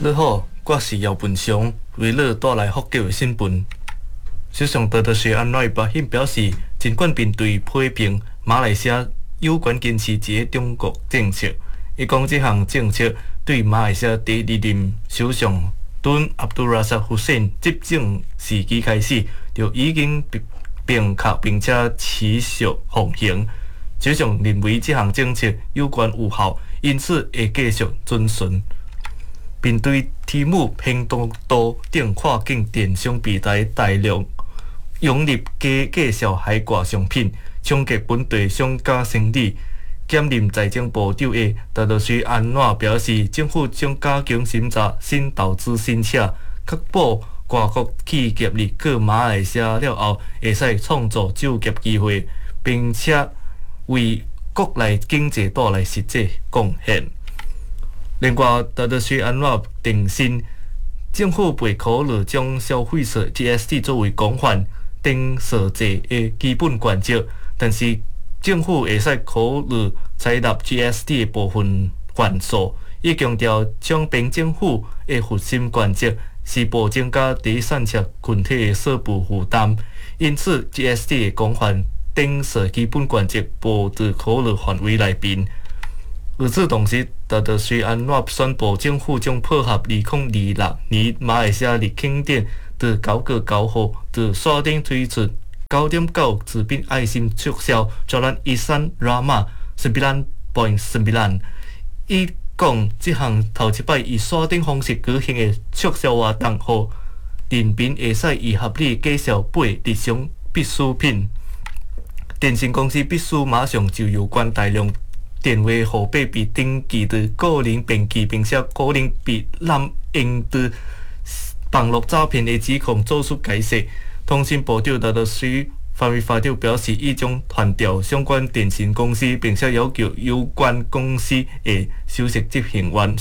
你好，我是姚文祥，为你带来福建的新闻。首相特德雪安内保险表示，尽管面对批评马来西亚有关坚持一个中国政策，伊讲这项政策对马来西亚第二任首相敦阿卜杜拉萨胡塞执政时期开始，就已经明确并且持续奉行。首相认为这项政策有关有效，因此会继续遵循。面对天母、屏东岛等跨境电商平台大量涌入介绍海外商品，冲击本地商家生意。兼任财政部长的达德斯安娜表示，政府将加强审查新投资申请，确保外国企业入国马来西亚了后，会使创造就业机会，并且为国内经济带来实际贡献。另外，达德斯安娜重申，政府未考虑将消费税 GST 作为广泛定税制的基本原则，但是政府会使考虑采纳 GST 的部分元素。伊强调，商品政府的核心原则是保增加低产业群体的税负负担，因此 GST 的广泛定税基本原则无伫考虑范围内面。与此同时，达德斯安娜宣布，政府将配合2026年马来西亚入境点伫9月9号伫线顶推出9.9治病爱心促销，Jalan Ihsan Rahmah 9.9。伊讲，这项头一摆以线顶方式举行的促销活动，互人民会使以合理价钱买日常必需品。电信公司必须马上就有关大量电话号码被登记伫个人编辑，并且可能被滥用伫网络诈骗的指控做出解释。通讯部长达德斯法律法长表示，已将传调相关电信公司，并且要求有关公司的首席执行员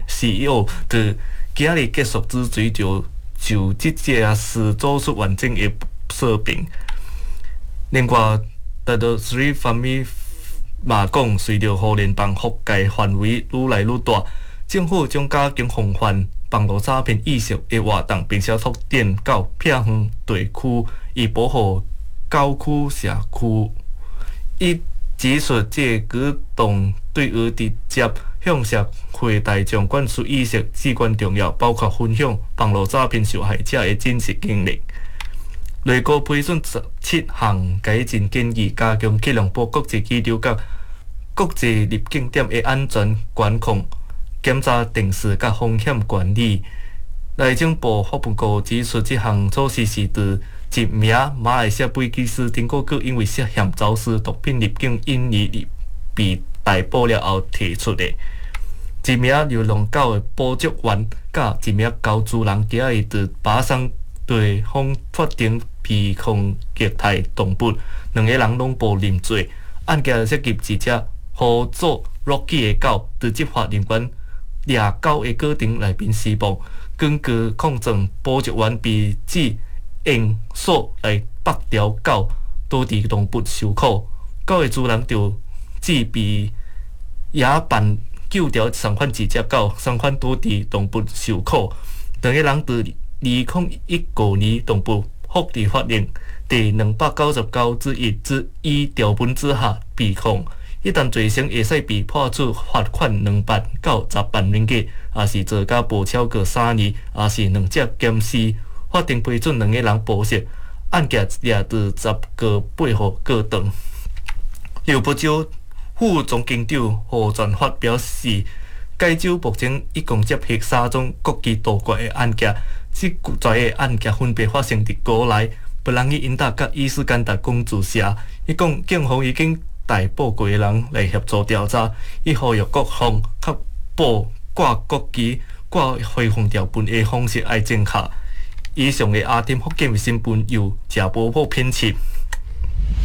CEO 伫今日结束之前就这件事做出完整的说明。另外，达德斯方面嘛讲，随着互联网覆盖范围愈来愈大，政府将加强防范网络诈骗意识的活动，并且拓展到偏远地区，以保护郊区社区。伊指出，这举动对于直接向社会大众灌输意识至关重要，包括分享网络诈骗受害者的真实经历。内阁批准17项改进建议，加强质量部国际机场甲国际入境点的安全管控、检查定时甲风险管理。内政部发布告指出，这项措施是自一名马来西亚飞机师丁国哥因为涉嫌走私毒品入境印尼被逮捕了后提出的。一名流浪狗的捕捉员甲一名狗主人今日伫巴生地方法庭被控虐待动物，两个人拢无认罪。案件涉及一只呼做 Rocky 的狗，伫执法人员掠狗的过程内面死亡。根据控证，捕捉员被指用锁来绑条狗，导致动物受苦。狗的主人就指被野办救条相反一只狗，相反导致动物受苦。两个人伫2019年动物福利法令第299之1条文之下被控，一旦罪成，会使被判处罚款2万到10万ringgit，也是坐驾无超过3年，也是2只监视。法庭批准两个人保释，案件也伫10个8号告长。刘部州副总警长何传发表示，该州目前一共接获3宗国际多国的案件，这侪个案件分别发生伫国内、布朗伊因达甲伊斯干达公主社。伊讲，警方已经逮捕几个人来协助调查，伊呼吁各方确保挂国旗、挂飞鸿条纹的方式要正确。以上的阿添福建卫新闻由谢波波编辑。